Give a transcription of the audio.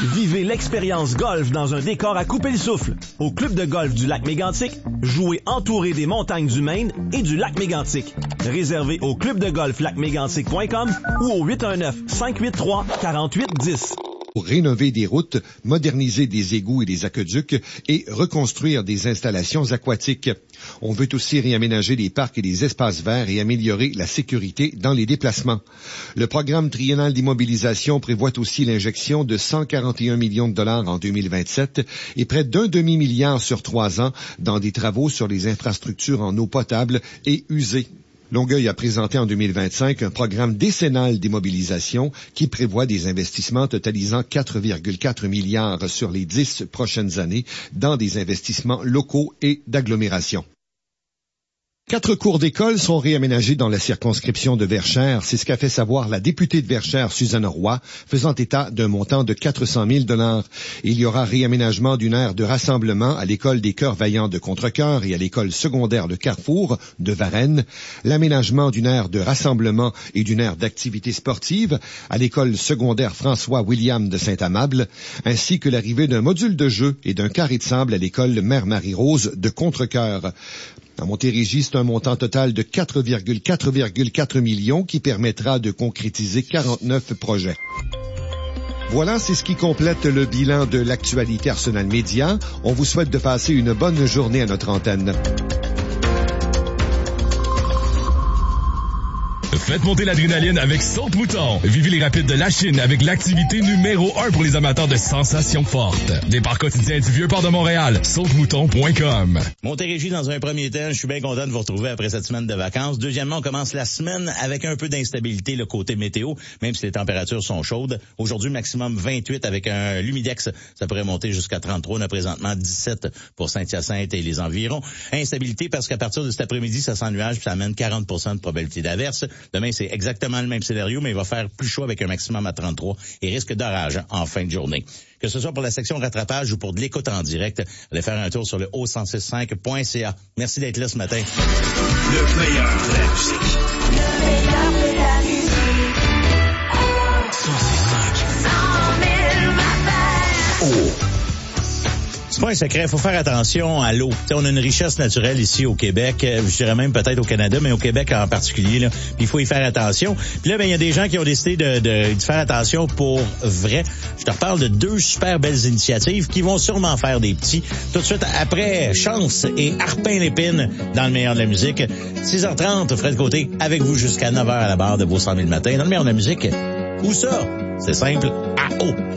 Vivez l'expérience golf dans un décor à couper le souffle. Au club de golf du lac Mégantic, jouez entouré des montagnes du Maine et du lac Mégantic. Réservé au clubdegolflacmégantic.com ou au 819-583-4810. Pour rénover des routes, moderniser des égouts et des aqueducs et reconstruire des installations aquatiques. On veut aussi réaménager les parcs et les espaces verts et améliorer la sécurité dans les déplacements. Le programme triennal d'immobilisation prévoit aussi l'injection de 141 millions de dollars en 2027 et près d'un demi-milliard sur 3 ans dans des travaux sur les infrastructures en eau potable et usée. Longueuil a présenté en 2025 un programme décennal d'immobilisation qui prévoit des investissements totalisant 4,4 milliards sur les 10 prochaines années dans des investissements locaux et d'agglomération. 4 cours d'école sont réaménagés dans la circonscription de Verchères. C'est ce qu'a fait savoir la députée de Verchères, Suzanne Roy, faisant état d'un montant de 400 000 $. Il y aura réaménagement d'une aire de rassemblement à l'école des Cœurs Vaillants de Contrecœur et à l'école secondaire de Carrefour de Varennes, l'aménagement d'une aire de rassemblement et d'une aire d'activité sportive à l'école secondaire François-William de Saint-Amable, ainsi que l'arrivée d'un module de jeu et d'un carré de sable à l'école Mère Marie-Rose de Contrecœur. À Montérégie, c'est un montant total de 4,4 millions qui permettra de concrétiser 49 projets. Voilà, c'est ce qui complète le bilan de l'actualité Arsenal Média. On vous souhaite de passer une bonne journée à notre antenne. Faites monter l'adrénaline avec Saute-Mouton. Vivez les rapides de la Chine avec l'activité numéro 1 pour les amateurs de sensations fortes. Départ quotidien du Vieux-Port de Montréal. Sautemouton.com. Montérégie, dans un premier temps, je suis bien content de vous retrouver après cette semaine de vacances. Deuxièmement, on commence la semaine avec un peu d'instabilité, le côté météo, même si les températures sont chaudes. Aujourd'hui, maximum 28 avec un Lumidex. Ça pourrait monter jusqu'à 33. On a présentement 17 pour Saint-Hyacinthe et les environs. Instabilité parce qu'à partir de cet après-midi, ça s'ennuage puis ça amène 40% de probabilité d'averse. Demain, c'est exactement le même scénario, mais il va faire plus chaud avec un maximum à 33 et risque d'orage en fin de journée. Que ce soit pour la section rattrapage ou pour de l'écoute en direct, allez faire un tour sur le o1065.ca. Merci d'être là ce matin. Le meilleur de la musique. Le meilleur de la musique. 106.5. 100 000 matin. C'est pas un secret, il faut faire attention à l'eau. T'sais, on a une richesse naturelle ici au Québec, je dirais même peut-être au Canada, mais au Québec en particulier, là. Puis il faut y faire attention. Puis là, il y a des gens qui ont décidé de faire attention pour vrai. Je te reparle de 2 super belles initiatives qui vont sûrement faire des petits. Tout de suite après, Chance et Harpin-Lépine dans le meilleur de la musique. 6h30, Fred Côté, avec vous jusqu'à 9h à la barre de vos 100 000 matin. Dans le meilleur de la musique, où ça? C'est simple, à eau.